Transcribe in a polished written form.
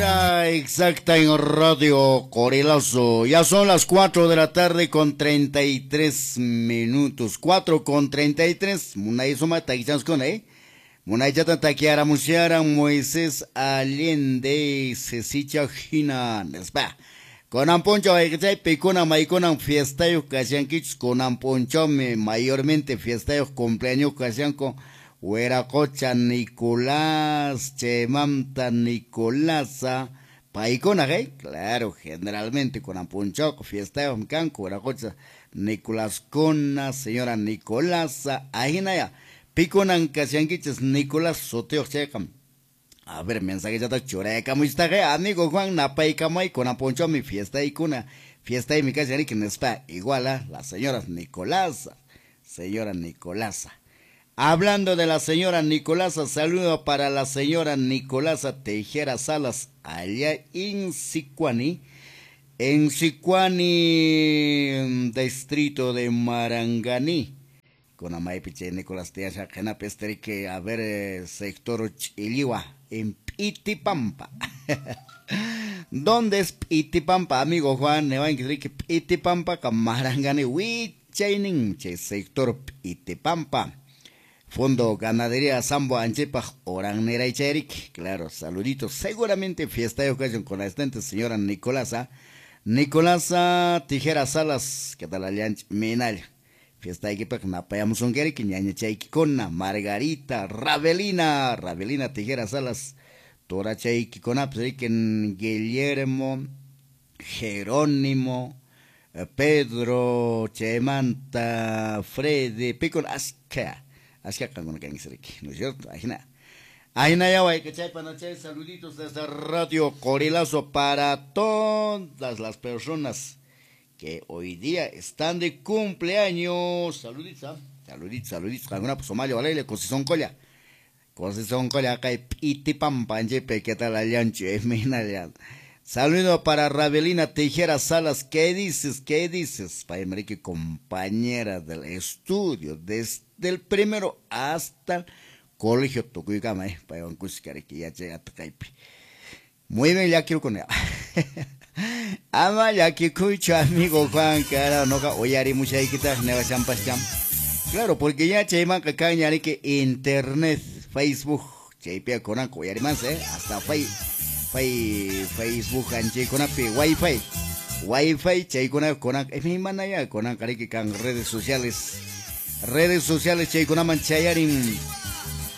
Hora exacta en Radio Corilazo. Ya son las 4 de la tarde con 33 minutos. 4 con 33. Munay suma taquichans con Munay chata taquiara musiara Moisés Allende Cecicha Gina. Nespa. Con amponcho hay picona maicona fiesta y ocasión kits con amponcho mayormente fiesta y cumpleaños ocasión con Hueracocha Nicolás, Chemamta Nicolasa, Paicona, claro, generalmente con Ampunchoco, fiesta de Omcanco, Hueracocha Nicolás Cona, señora Nicolasa, Ajinaya, Piconan Casianquiches Nicolás Soteo Checam. A ver, mensaje ya está choreca, muy está, amigo Juan, Napaicamay, con Ampuncho, mi fiesta y cuna, fiesta y mi casa, que no está igual a la señora Nicolasa, señora Nicolasa. Hablando de la señora Nicolasa, saludo para la señora Nicolasa Tejera Salas, allá en Sicuani, distrito de Maranganí. Con Amay Piche Nicolás Tejera Jena Pesterique, a ver, sector Chiliwa, en Pitipampa. ¿Dónde es Pitipampa, amigo Juan? Ne va a decir que Pitipampa, con Maranganí, Huichaining, sector Pitipampa. Fondo Ganadería Sambo Anchepa, Oranera y Cherik. Claro, saluditos. Seguramente fiesta de ocasión con la asistente señora Nicolasa. Nicolasa Tijera Salas, que tal alianch Minal. Fiesta de que napayamos un geri, que ñaña chaikicona, Margarita, Ravelina Tijera Salas, Tora chaikicona, pues Guillermo, Jerónimo, Pedro, Chemanta, Freddy, Picon, Asca. Así que con que ¿no es cierto? Ajina ya voy que chay panoche, saluditos desde Radio Corilazo para todas las personas que hoy día están de cumpleaños. Saluditos, saluditos. Alguna pues Somalia, vale, Concesión Colla, acá Pitipampa, Anjepe, ¿qué tal aliancho? Saludo para Ravelina Tejera Salas, ¿qué dices? Para Enrique, compañera del estudio, desde el primero hasta el colegio Tocuycama, para un que ya llega a Tacaipi. Muy bien, ya quiero con ella. Ama, ya que escucho, amigo Juan, cara, no, oyari mucha hijita, neva champacham. Claro, porque ya chayman que caña que internet, Facebook, chaypea con anco, oyari más, hasta Facebook anche con api Wi-Fi chay con mi manaya con que can redes sociales chay con manchayarin